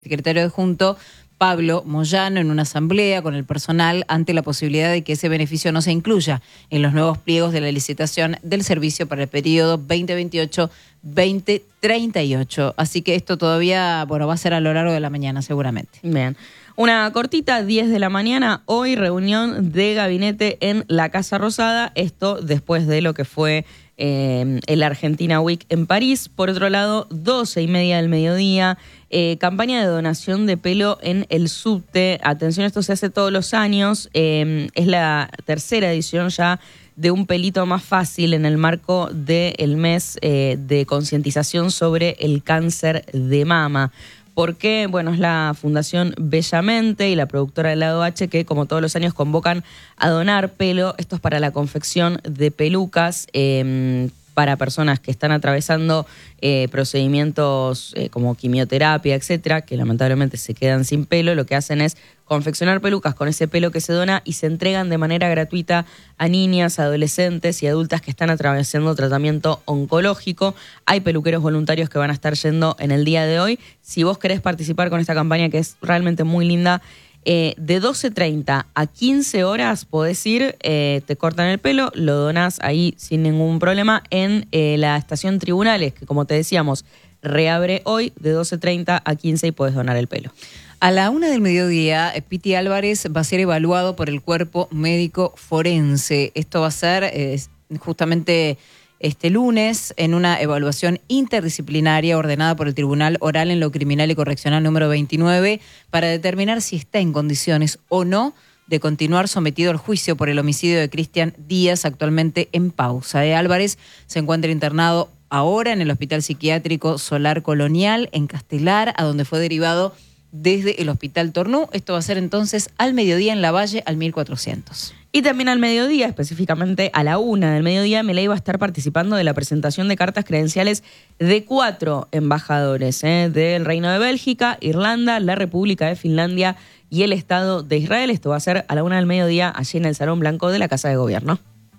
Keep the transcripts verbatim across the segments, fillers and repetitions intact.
secretario adjunto Pablo Moyano en una asamblea con el personal ante la posibilidad de que ese beneficio no se incluya en los nuevos pliegos de la licitación del servicio para el periodo veinte veintiocho veinte treinta y ocho. Así que esto todavía, bueno, va a ser a lo largo de la mañana seguramente. Bien. Una cortita, diez de la mañana, hoy reunión de gabinete en la Casa Rosada, esto después de lo que fue eh, el Argentina Week en París. Por otro lado, doce y media del mediodía, eh, campaña de donación de pelo en el subte. Atención, esto se hace todos los años, eh, es la tercera edición ya de Un Pelito Más Fácil en el marco del mes eh, de concientización sobre el cáncer de mama. ¿Por qué? Bueno, es la Fundación Bellamente y la productora Helado H que, como todos los años, convocan a donar pelo. Esto es para la confección de pelucas eh, para personas que están atravesando eh, procedimientos eh, como quimioterapia, etcétera, que lamentablemente se quedan sin pelo. Lo que hacen es confeccionar pelucas con ese pelo que se dona y se entregan de manera gratuita a niñas, adolescentes y adultas que están atravesando tratamiento oncológico. Hay peluqueros voluntarios que van a estar yendo en el día de hoy. Si vos querés participar con esta campaña, que es realmente muy linda, eh, de doce treinta a quince horas podés ir, eh, te cortan el pelo, lo donás ahí sin ningún problema en eh, la estación Tribunales, que como te decíamos, reabre hoy de doce treinta a quince y podés donar el pelo. A la una del mediodía, Piti Álvarez va a ser evaluado por el cuerpo médico forense. Esto va a ser eh, justamente este lunes en una evaluación interdisciplinaria ordenada por el Tribunal Oral en lo Criminal y Correccional número veintinueve para determinar si está en condiciones o no de continuar sometido al juicio por el homicidio de Cristian Díaz, actualmente en pausa. Eh, Álvarez se encuentra internado ahora en el Hospital Psiquiátrico Solar Colonial en Castelar, a donde fue derivado desde el Hospital Tornú. Esto va a ser entonces al mediodía en Lavalle, al mil cuatrocientos. Y también al mediodía, específicamente a la una del mediodía, Milei va a estar participando de la presentación de cartas credenciales de cuatro embajadores ¿eh? del Reino de Bélgica, Irlanda, la República de Finlandia y el Estado de Israel. Esto va a ser a la una del mediodía allí en el Salón Blanco de la Casa de Gobierno.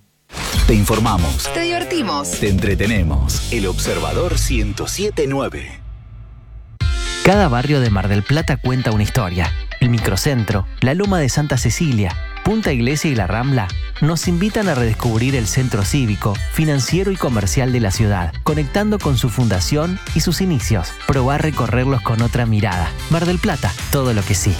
Te informamos. Te divertimos. Te entretenemos. El Observador ciento siete punto nueve. Cada barrio de Mar del Plata cuenta una historia. El Microcentro, la Loma de Santa Cecilia, Punta Iglesia y La Rambla nos invitan a redescubrir el centro cívico, financiero y comercial de la ciudad, conectando con su fundación y sus inicios. Probá recorrerlos con otra mirada. Mar del Plata, todo lo que sí.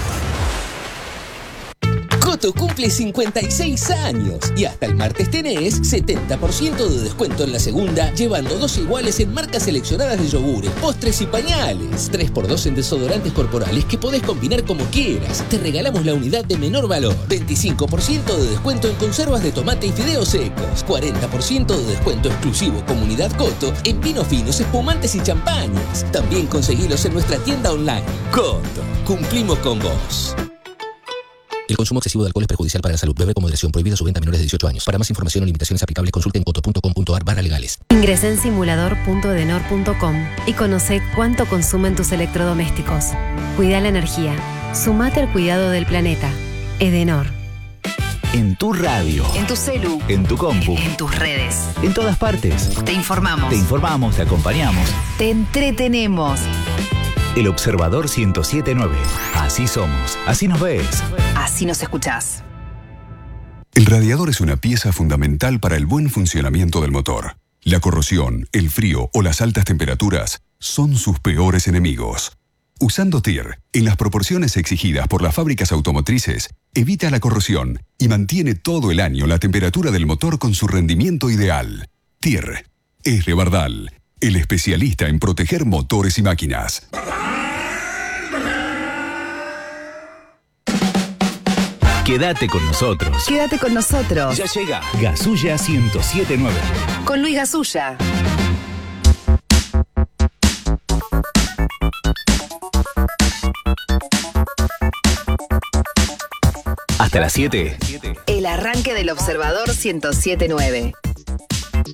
Coto cumple cincuenta y seis años y hasta el martes tenés setenta por ciento de descuento en la segunda, llevando dos iguales en marcas seleccionadas de yogures, postres y pañales. tres por dos en desodorantes corporales que podés combinar como quieras. Te regalamos la unidad de menor valor. veinticinco por ciento de descuento en conservas de tomate y fideos secos. cuarenta por ciento de descuento exclusivo Comunidad Coto en vinos finos, espumantes y champañas. También conseguilos en nuestra tienda online. Coto, cumplimos con vos. El consumo excesivo de alcohol es perjudicial para la salud. Bebe con moderación. Prohibida su venta a menores de dieciocho años. Para más información o limitaciones aplicables, consulten coto punto com punto ar barra legales. Ingresá en simulador punto edenor punto com y conoce cuánto consumen tus electrodomésticos. Cuida la energía. Sumate al cuidado del planeta. Edenor. En tu radio. En tu celu. En tu compu. En tus redes. En todas partes. Te informamos. Te informamos, te acompañamos. Te entretenemos. El Observador ciento siete punto nueve. Así somos. Así nos ves. Así nos escuchás. El radiador es una pieza fundamental para el buen funcionamiento del motor. La corrosión, el frío o las altas temperaturas son sus peores enemigos. Usando T I R, en las proporciones exigidas por las fábricas automotrices, evita la corrosión y mantiene todo el año la temperatura del motor con su rendimiento ideal. T I R es Revardal, el especialista en proteger motores y máquinas. Quédate con nosotros. Quédate con nosotros. Ya llega Gasulla ciento siete punto nueve. Con Luis Gasulla. Hasta las siete. El arranque del Observador ciento siete punto nueve.